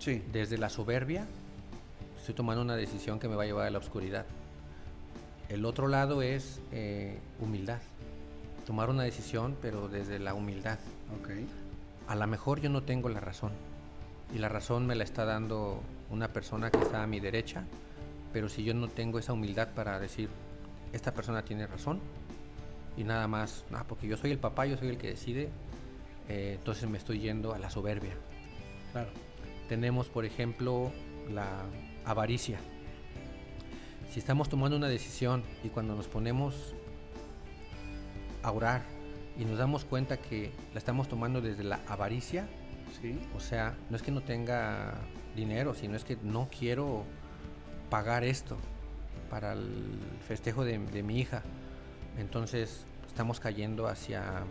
Sí. Desde la soberbia, estoy tomando una decisión que me va a llevar a la oscuridad. El otro lado es humildad. Tomar una decisión, pero desde la humildad. Ok. A lo mejor yo no tengo la razón. Y la razón me la está dando una persona que está a mi derecha. Pero si yo no tengo esa humildad para decir, esta persona tiene razón, y nada más, porque yo soy el papá, yo soy el que decide, entonces me estoy yendo a la soberbia. Claro. Tenemos, por ejemplo, la avaricia. Si estamos tomando una decisión y cuando nos ponemos a orar y nos damos cuenta que la estamos tomando desde la avaricia, Sí. o sea, no es que no tenga dinero, sino es que no quiero pagar esto para el festejo de mi hija, entonces estamos cayendo hacia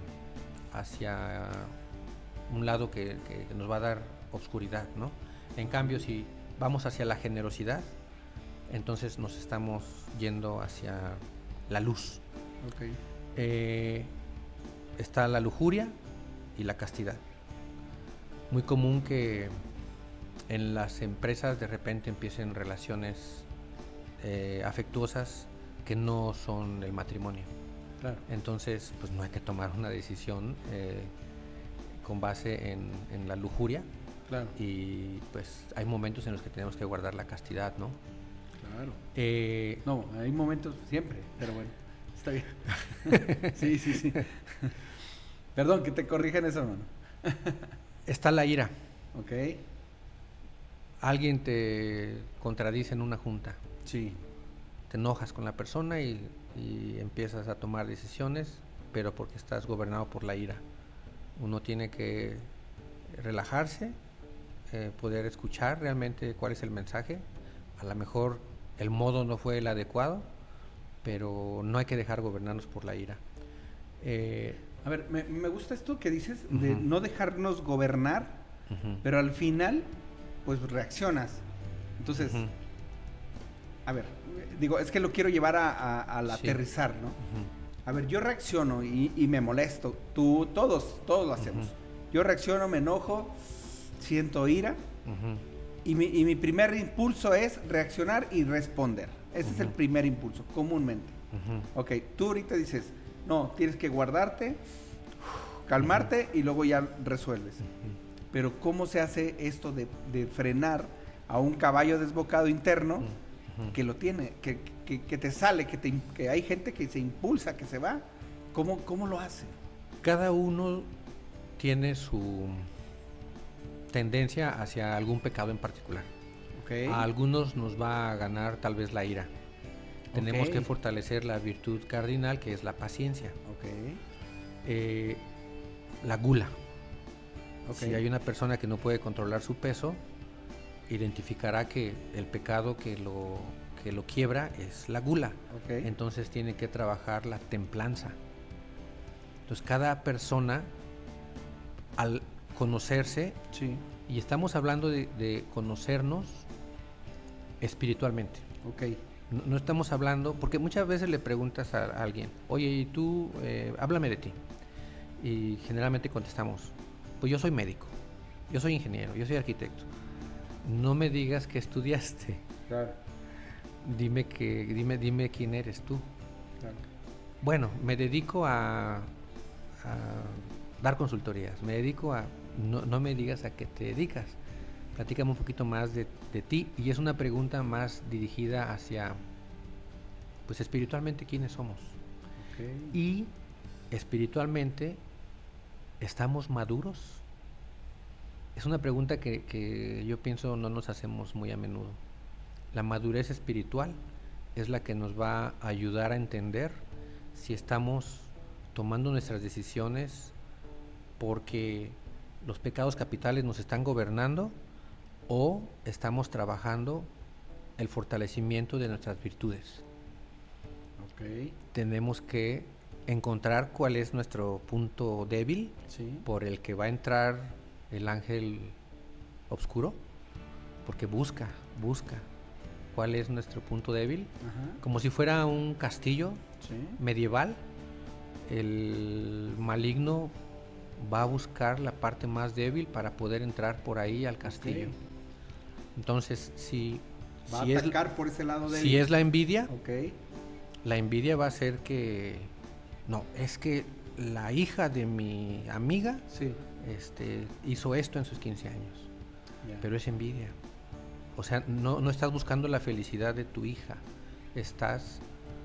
un lado que nos va a dar oscuridad, ¿no? En cambio, si vamos hacia la generosidad, entonces nos estamos yendo hacia la luz. Ok. Está la lujuria y la castidad. Muy común que en las empresas de repente empiecen relaciones afectuosas que no son el matrimonio. Claro. Entonces, pues no hay que tomar una decisión con base en la lujuria. Claro. Y pues hay momentos en los que tenemos que guardar la castidad, ¿no? Claro. No, hay momentos siempre, pero bueno, está bien. Sí, sí, sí. Perdón, que te corrijan eso, hermano. Está la ira. Ok. Alguien te contradice en una junta. Sí. Te enojas con la persona y empiezas a tomar decisiones, pero porque estás gobernado por la ira. Uno tiene que relajarse, poder escuchar realmente cuál es el mensaje. A lo mejor el modo no fue el adecuado, pero no hay que dejar gobernarnos por la ira. A ver, me gusta esto que dices de no dejarnos gobernar, pero al final, pues reaccionas. Entonces, a ver, digo, es que lo quiero llevar al Sí. aterrizar, ¿no? A ver, yo reacciono y me molesto. Todos lo hacemos. Yo reacciono, me enojo, siento ira. Y mi primer impulso es reaccionar y responder. Ese es el primer impulso, comúnmente. Ok, tú ahorita dices, no, tienes que guardarte, calmarte y luego ya resuelves. Pero ¿cómo se hace esto de frenar a un caballo desbocado interno que lo tiene, que te sale, que hay gente que se impulsa, que se va? ¿Cómo lo hace? Cada uno tiene su tendencia hacia algún pecado en particular. Okay. A algunos nos va a ganar tal vez la ira. Tenemos Ok. que fortalecer la virtud cardinal, que es la paciencia. Ok. La gula. Ok. Si hay una persona que no puede controlar su peso, identificará que el pecado que lo quiebra es la gula. Ok. Entonces tiene que trabajar la templanza. Entonces cada persona, al conocerse, Sí. y estamos hablando de conocernos espiritualmente. Ok. No estamos hablando, porque muchas veces le preguntas a alguien, oye, y tú, háblame de ti. Y generalmente contestamos, pues yo soy médico, yo soy ingeniero, yo soy arquitecto. No me digas que estudiaste. Claro. Dime quién eres tú. Claro. Bueno, me dedico a dar consultorías, me dedico a... No me digas a qué te dedicas. Platícame un poquito más de ti, y es una pregunta más dirigida hacia, pues espiritualmente, quiénes somos. Okay. Y espiritualmente, ¿estamos maduros? Es una pregunta que yo pienso no nos hacemos muy a menudo. La madurez espiritual es la que nos va a ayudar a entender si estamos tomando nuestras decisiones porque los pecados capitales nos están gobernando, o estamos trabajando el fortalecimiento de nuestras virtudes. Okay. Tenemos que encontrar cuál es nuestro punto débil, Sí. por el que va a entrar el ángel oscuro, porque busca cuál es nuestro punto débil. Ajá. Como si fuera un castillo Sí. medieval, el maligno va a buscar la parte más débil para poder entrar por ahí al castillo. Entonces, si Va si a es, atacar por ese lado de si es la envidia, Ok. la envidia va a ser que, no, es que la hija de mi amiga Sí. hizo esto en sus 15 años, Ya. pero es envidia. O sea, no estás buscando la felicidad de tu hija, estás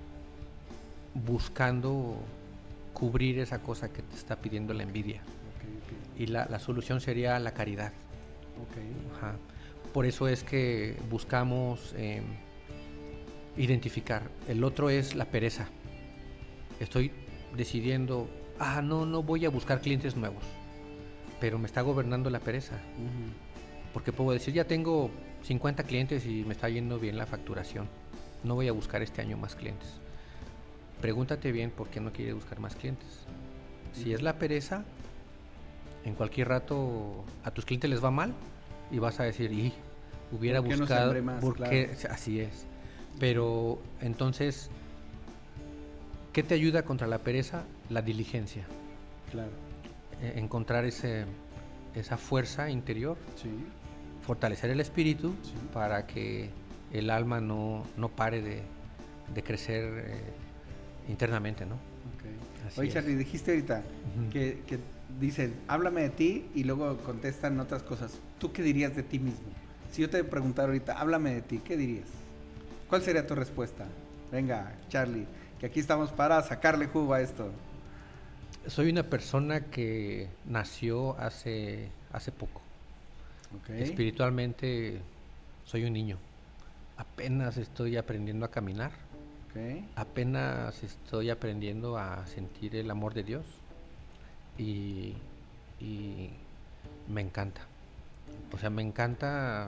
buscando cubrir esa cosa que te está pidiendo la envidia. Ok. Y la solución sería la caridad. Ok. Ajá. Por eso es que buscamos identificar. El otro es la pereza. Estoy decidiendo, no voy a buscar clientes nuevos, pero me está gobernando la pereza. Ujú. Porque puedo decir, ya tengo 50 clientes y me está yendo bien la facturación. No voy a buscar este año más clientes. Pregúntate bien por qué no quieres buscar más clientes. Si es la pereza, en cualquier rato a tus clientes les va mal y vas a decir, hubiera ¿Por qué no buscado, sembré más? porque Claro. así es. Pero entonces, ¿qué te ayuda contra la pereza? La diligencia. Claro. Encontrar esa fuerza interior, Sí. fortalecer el espíritu Sí. para que el alma no pare de crecer internamente, ¿no? Ok. Así Oye, es. Charlie, dijiste ahorita Ujú. que dicen, háblame de ti y luego contestan otras cosas. ¿Tú qué dirías de ti mismo? Si yo te preguntara ahorita, háblame de ti, ¿qué dirías? ¿Cuál sería tu respuesta? Venga, Charlie, que aquí estamos para sacarle jugo a esto. Soy una persona que nació hace poco. Ok. Espiritualmente soy un niño. Apenas estoy aprendiendo a caminar. Ok. Apenas estoy aprendiendo a sentir el amor de Dios. Y me encanta. O sea, me encanta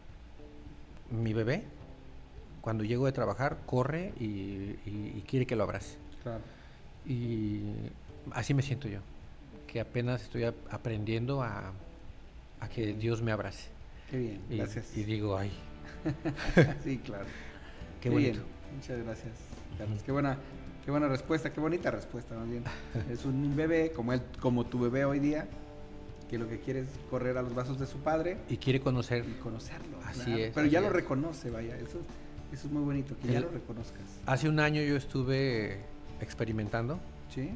mi bebé. Cuando llego de trabajar, corre y quiere que lo abrace. Claro. Y así me siento yo. Que apenas estoy aprendiendo a que Dios me abrace. Qué bien, gracias. Y digo, ay, Sí, claro. qué Qué bonito. bien. Muchas gracias, Carlos. Qué buena respuesta, qué bonita respuesta más bien. Es un bebé como tu bebé hoy día, que lo que quiere es correr a los brazos de su padre Y quiere conocer. y conocerlo. Así claro. es. Pero ya así lo es. reconoce, vaya. Eso es muy bonito, que ya lo reconozcas. Hace un año yo estuve experimentando ¿Sí?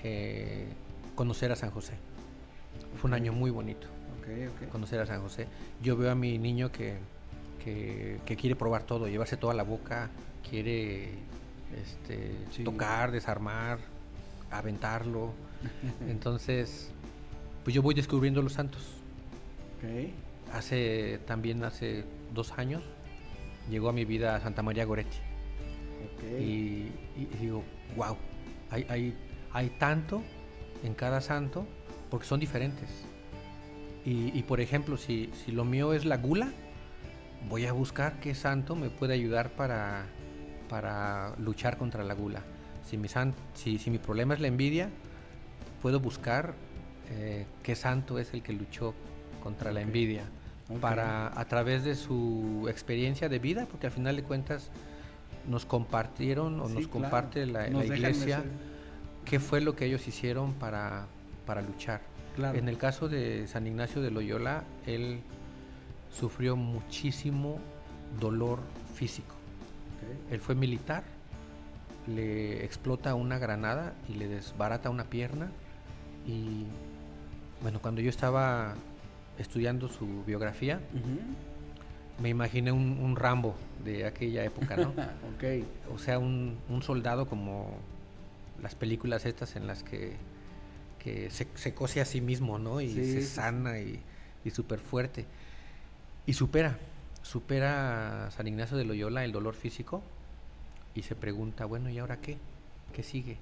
conocer a San José. Fue un año muy bonito. Ok. Conocer a San José. Yo veo a mi niño que quiere probar todo, llevarse toda la boca, quiere Sí. tocar, desarmar, aventarlo. Entonces, pues yo voy descubriendo los santos. Ok. Hace 2 años llegó a mi vida Santa María Goretti. Ok. Y digo, wow, hay tanto en cada santo porque son diferentes. Y por ejemplo, si lo mío es la gula, voy a buscar qué santo me puede ayudar para luchar contra la gula. Si mi problema es la envidia, puedo buscar qué santo es el que luchó contra la envidia. Para, a través de su experiencia de vida, porque al final de cuentas nos compartieron o nos comparte la iglesia qué fue lo que ellos hicieron para luchar. Claro. En el caso de San Ignacio de Loyola, él sufrió muchísimo dolor físico. Él fue militar, le explota una granada y le desbarata una pierna. Y bueno, cuando yo estaba estudiando su biografía, me imaginé un Rambo de aquella época, ¿no? Ok. O sea, un soldado como las películas estas en las que se cose a sí mismo, ¿no? Y se sana y súper fuerte. Y supera a San Ignacio de Loyola el dolor físico y se pregunta, bueno, ¿y ahora qué? ¿Qué sigue?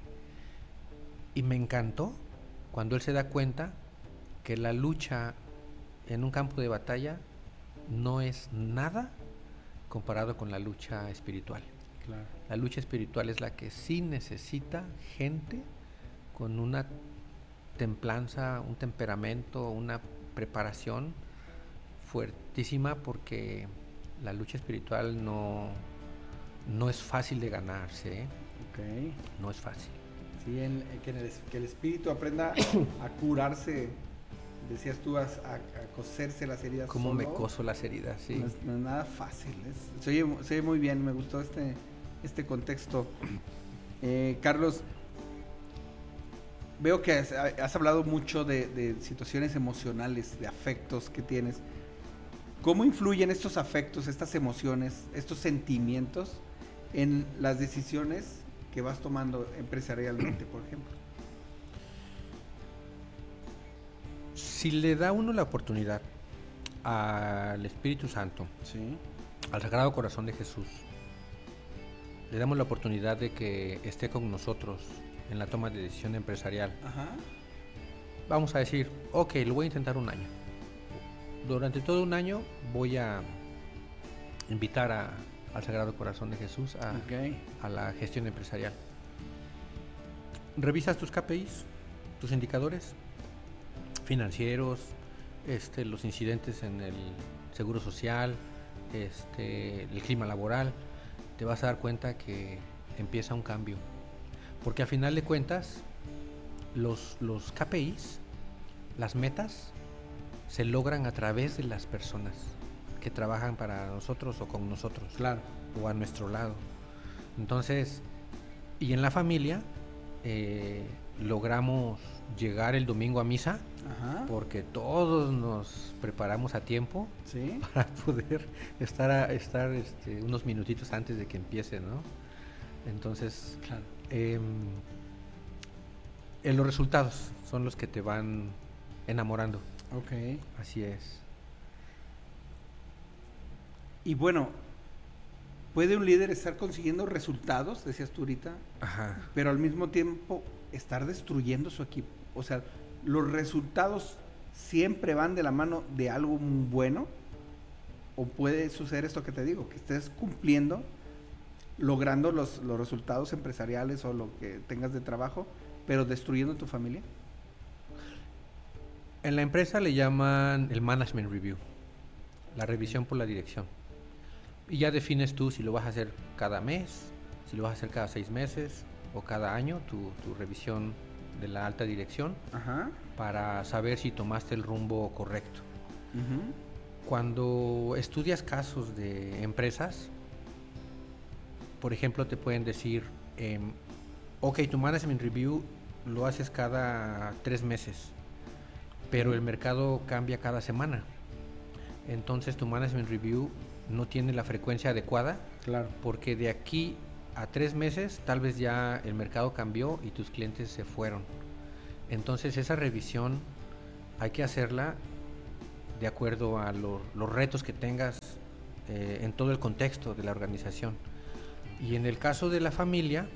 Y me encantó cuando él se da cuenta que la lucha en un campo de batalla no es nada comparado con la lucha espiritual. Claro. La lucha espiritual es la que sí necesita gente con una templanza, un temperamento, una preparación fuertísima, porque la lucha espiritual no es fácil de ganarse, ¿eh? Ok. No es fácil. Sí, que el espíritu aprenda a curarse decías tú, a coserse las heridas. ¿Cómo solo. me coso las heridas? Sí. No es nada fácil. Se oye muy bien, me gustó este contexto. Carlos, veo que has hablado mucho de situaciones emocionales, de afectos que tienes. ¿Cómo influyen estos afectos, estas emociones, estos sentimientos en las decisiones que vas tomando empresarialmente, por ejemplo? Si le da uno la oportunidad al Espíritu Santo, Sí. al Sagrado Corazón de Jesús, le damos la oportunidad de que esté con nosotros en la toma de decisión empresarial. Ajá. Vamos a decir, ok, lo voy a intentar un año. Durante todo un año voy a invitar al Sagrado Corazón de Jesús a la gestión empresarial. Revisas tus KPIs, tus indicadores financieros, los incidentes en el seguro social, el clima laboral. Te vas a dar cuenta que empieza un cambio. Porque a final de cuentas, los KPIs, las metas, se logran a través de las personas que trabajan para nosotros o con nosotros. Claro. O a nuestro lado. Entonces, y en la familia, logramos llegar el domingo a misa. Ajá. Porque todos nos preparamos a tiempo. Sí. Para poder estar unos minutitos antes de que empiece, ¿no? Entonces, Claro. Los resultados son los que te van enamorando. Ok. Así es. Y bueno, ¿puede un líder estar consiguiendo resultados, decías tú ahorita, Ajá. pero al mismo tiempo estar destruyendo su equipo? O sea, ¿los resultados siempre van de la mano de algo muy bueno? ¿O puede suceder esto que te digo, que estés cumpliendo, logrando los resultados empresariales o lo que tengas de trabajo, pero destruyendo tu familia? En la empresa le llaman el Management Review, la revisión por la dirección. Y ya defines tú si lo vas a hacer cada mes, si lo vas a hacer cada 6 meses o cada año, tu revisión de la alta dirección. Ajá. Para saber si tomaste el rumbo correcto. Uh-huh. Cuando estudias casos de empresas, por ejemplo, te pueden decir, ok, tu Management Review lo haces cada 3 meses, pero el mercado cambia cada semana. Entonces tu Management Review no tiene la frecuencia adecuada. Claro. Porque de aquí a 3 meses tal vez ya el mercado cambió y tus clientes se fueron. Entonces esa revisión hay que hacerla de acuerdo a los retos que tengas en todo el contexto de la organización. Y en el caso de la familia,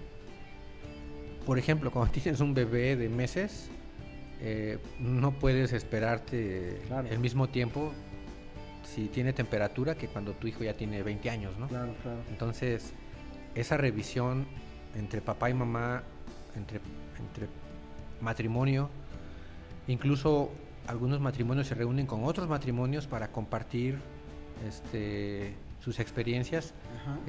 por ejemplo, cuando tienes un bebé de meses, no puedes esperarte el mismo tiempo si tiene temperatura que cuando tu hijo ya tiene 20 años, ¿no? Claro. Entonces, esa revisión entre papá y mamá, entre matrimonio, incluso algunos matrimonios se reúnen con otros matrimonios para compartir sus experiencias. Ajá.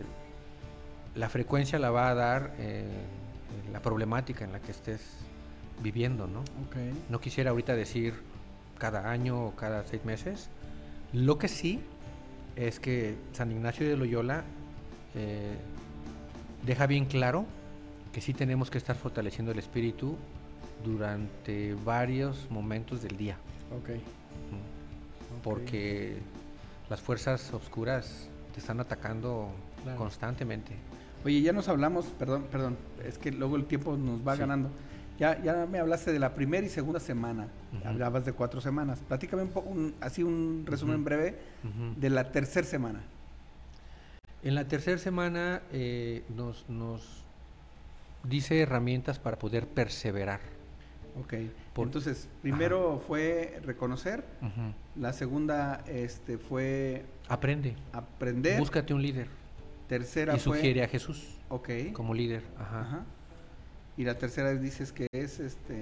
La frecuencia la va a dar la problemática en la que estés viviendo, ¿no? Okay. No quisiera ahorita decir cada año o cada 6 meses. Lo que sí es que San Ignacio de Loyola deja bien claro que sí tenemos que estar fortaleciendo el espíritu durante varios momentos del día. Okay. Porque las fuerzas oscuras te están atacando constantemente. Oye, ya nos hablamos, perdón, es que luego el tiempo nos va ganando. Ya me hablaste de la primera y segunda semana, hablabas de 4 semanas. Platícame un poco, un resumen breve de la tercera semana. En la tercera semana nos dice herramientas para poder perseverar. Ok, entonces, primero fue reconocer, la segunda fue... Aprender. Búscate un líder. Tercera y sugiere a Jesús como líder. Ajá. Y la tercera dices que es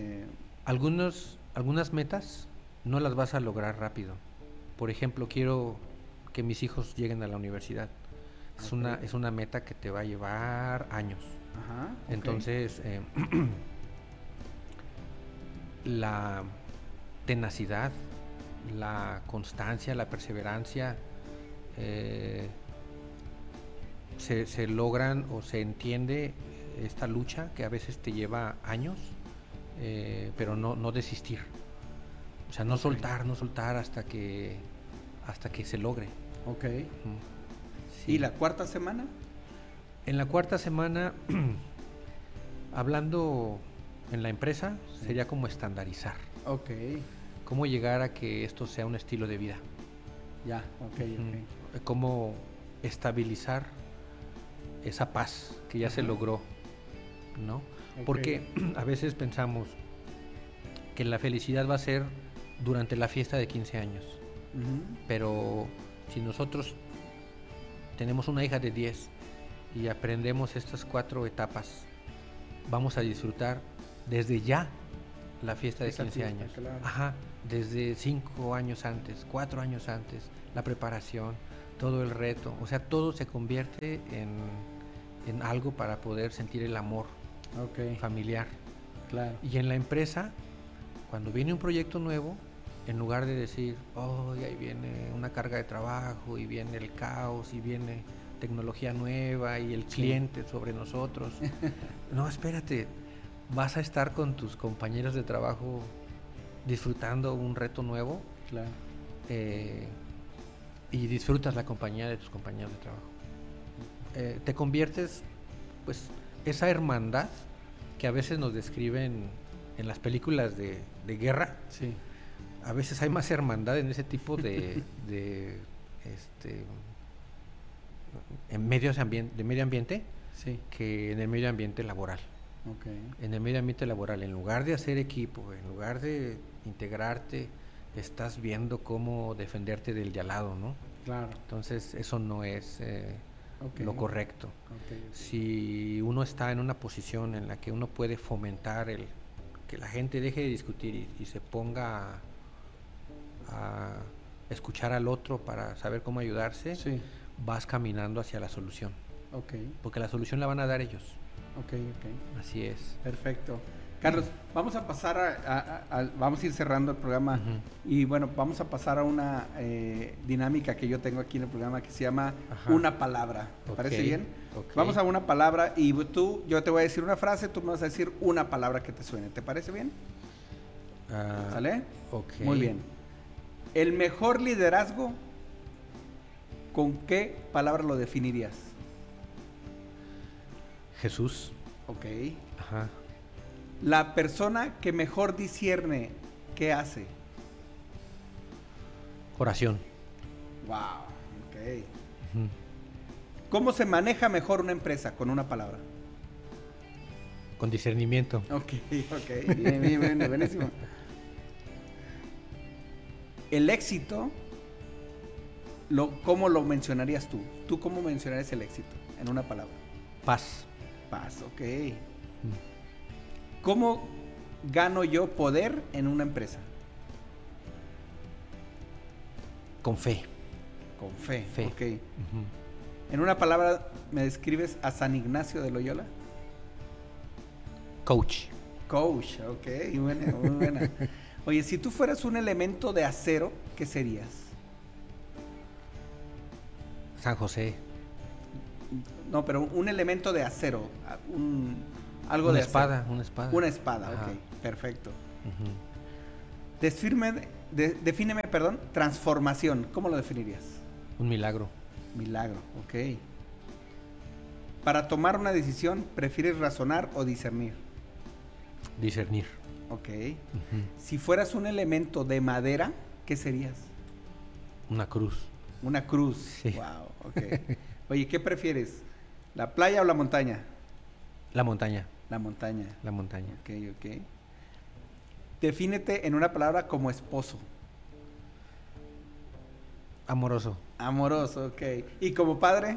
Algunas metas no las vas a lograr rápido. Por ejemplo, quiero que mis hijos lleguen a la universidad. Es una meta que te va a llevar años. Ajá. Entonces, tenacidad, la constancia, la perseverancia, se logran o se entiende esta lucha que a veces te lleva años, pero no desistir. O sea, no soltar hasta que se logre. Ok. Sí. ¿Y la cuarta semana? En la cuarta semana, hablando en la empresa, sería como estandarizar. Ok. Cómo llegar a que esto sea un estilo de vida. Ya, ok. Cómo estabilizar esa paz que ya se logró, ¿no? Okay. Porque a veces pensamos que la felicidad va a ser durante la fiesta de 15 años. Pero si nosotros tenemos una hija de 10 y aprendemos estas 4 etapas, vamos a disfrutar desde ya la fiesta de esa 15 fiesta, años. Claro. Ajá, desde 5 años antes, 4 años antes, la preparación, todo el reto. O sea, todo se convierte en algo para poder sentir el amor familiar. Claro. Y en la empresa, cuando viene un proyecto nuevo, en lugar de decir, oh, ahí viene una carga de trabajo, y viene el caos, y viene tecnología nueva, y el cliente sobre nosotros. No, espérate, vas a estar con tus compañeros de trabajo disfrutando un reto nuevo. Claro. Y disfrutas la compañía de tus compañeros de trabajo. Te conviertes, pues, esa hermandad que a veces nos describen en las películas de guerra. Sí. A veces hay más hermandad en ese tipo en medio ambiente que en el medio ambiente laboral. En el medio ambiente laboral, en lugar de hacer equipo, en lugar de integrarte, estás viendo cómo defenderte del de al lado, ¿no? Claro. Entonces eso no es lo correcto. Si uno está en una posición en la que uno puede fomentar que la gente deje de discutir y se ponga a escuchar al otro para saber cómo ayudarse, vas caminando hacia la solución. Porque la solución la van a dar ellos. Así es. Perfecto. Carlos, vamos a pasar vamos a ir cerrando el programa. Y bueno, vamos a pasar a una dinámica que yo tengo aquí en el programa que se llama una palabra. ¿Te parece bien? Vamos a una palabra y yo te voy a decir una frase, tú me vas a decir una palabra que te suene. ¿Te parece bien? ¿Sale? Muy bien. El mejor liderazgo, ¿con qué palabra lo definirías? Jesús. Ajá. La persona que mejor discierne, ¿qué hace? Oración. Wow, ¿Cómo se maneja mejor una empresa? Con una palabra. Con discernimiento. Bien, buenísimo. El éxito, ¿cómo lo mencionarías tú? ¿Tú cómo mencionarías el éxito en una palabra? Paz. Paz, ¿Cómo gano yo poder en una empresa? Con fe. Con fe. En una palabra, ¿me describes a San Ignacio de Loyola? Coach. Muy buena. Oye, si tú fueras un elemento de acero, ¿qué serías? San José. No, pero un elemento de acero, algo una de espada, acero. Una espada. Una espada, perfecto. Defíneme, transformación, ¿cómo lo definirías? Un milagro. Para tomar una decisión, ¿prefieres razonar o discernir? Discernir. Si fueras un elemento de madera, ¿qué serías? Una cruz. Una cruz. Sí. Wow, Oye, ¿qué prefieres? ¿La playa o la montaña? La montaña. La montaña. Ok. Defínete en una palabra como esposo. Amoroso. ¿Y como padre?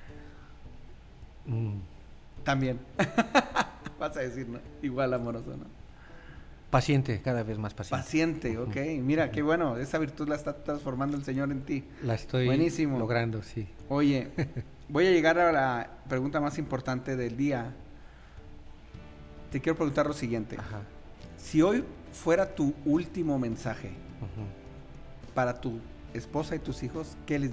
También. Vas a decir, ¿no? Igual amoroso, ¿no? Paciente, cada vez más paciente. Paciente, Mira, qué bueno. Esa virtud la está transformando el Señor en ti. La estoy logrando, sí. Oye, voy a llegar a la pregunta más importante del día. Te quiero preguntar lo siguiente. Si hoy fuera tu último mensaje para tu esposa y tus hijos, ¿qué les